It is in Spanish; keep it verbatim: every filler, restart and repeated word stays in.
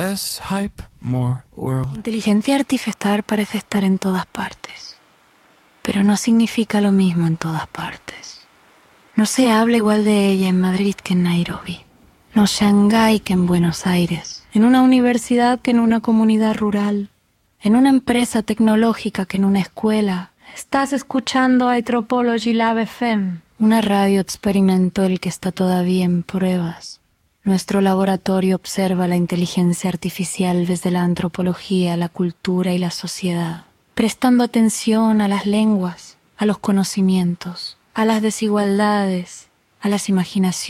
Less hype, more world. Inteligencia artificial parece estar en todas partes, pero no significa lo mismo en todas partes. No se habla igual de ella en Madrid que en Nairobi, no Shanghái que en Buenos Aires, en una universidad que en una comunidad rural, en una empresa tecnológica que en una escuela. Estás escuchando Anthropology Lab F M, una radio experimental que está todavía en pruebas. Nuestro laboratorio observa la inteligencia artificial desde la antropología, la cultura y la sociedad, prestando atención a las lenguas, a los conocimientos, a las desigualdades, a las imaginaciones.